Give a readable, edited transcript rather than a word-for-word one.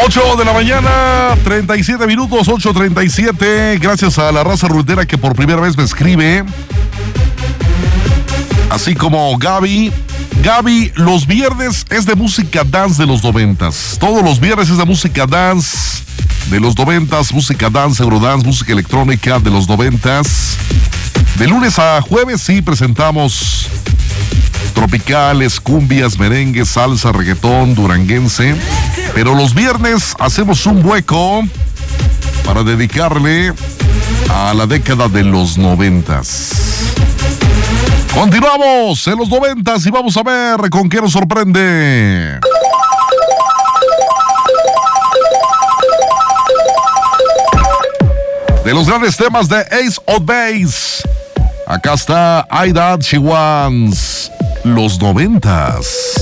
8 de la mañana, 37 minutos, 8:37. Gracias a la raza rultera que por primera vez me escribe. Así como Gaby. Gaby, los viernes es de música dance de los 90s. Todos los viernes es de música dance de los 90s. Música dance, eurodance, música electrónica de los 90s. De lunes a jueves sí presentamos tropicales, cumbias, merengue, salsa, reggaetón, duranguense. Pero los viernes hacemos un hueco para dedicarle a la década de los 90s. Continuamos en los 90s y vamos a ver con qué nos sorprende. De los grandes temas de Ace of Base, acá está I That She Wants, los 90s.